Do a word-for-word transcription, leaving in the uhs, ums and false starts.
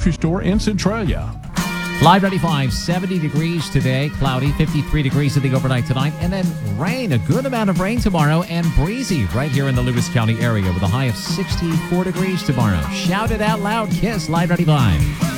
grocery store in Centralia. Live ninety-five, seventy degrees today, cloudy, fifty-three degrees in the overnight tonight, and then rain, a good amount of rain tomorrow, and breezy right here in the Lewis County area with a high of sixty-four degrees tomorrow. Shout it out loud, Kiss Live ninety-five.